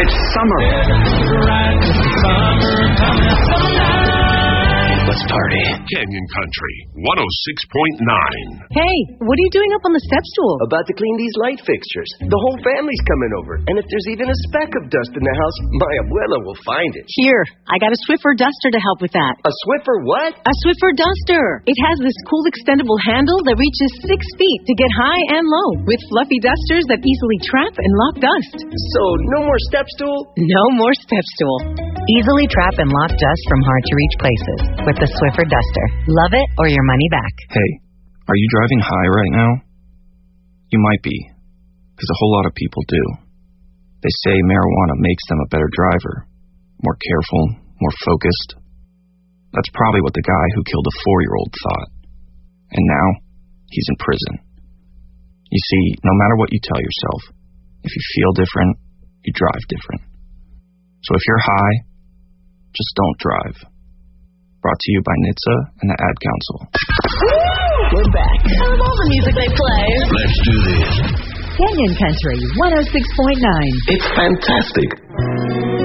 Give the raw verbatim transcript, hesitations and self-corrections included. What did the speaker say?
It's summer. Let's party. Canyon Country, one oh six point nine. Hey, what are you doing up on the step stool? About to clean these light fixtures. The whole family's coming over. And if there's even a speck of dust in the house, my abuela will find it. Here, I got a Swiffer duster to help with that. A Swiffer what? A Swiffer duster. It has this cool extendable handle that reaches six feet to get high and low, with fluffy dusters that easily trap and lock dust. So, no more step stool? No more step stool. Easily trap and lock dust from hard-to-reach places with the Swiffer duster. Love it or your money back. Hey, are you driving high right now? You might be, because a whole lot of people do. They say marijuana makes them a better driver, more careful, more focused. That's probably what the guy who killed a four-year-old thought. And now, he's in prison. You see, no matter what you tell yourself, if you feel different, you drive different. So if you're high, just don't drive. Brought to you by N H T S A and the Ad Council. We're back. I love the music they play. Let's do this. Canyon Country, one oh six point nine. It's fantastic.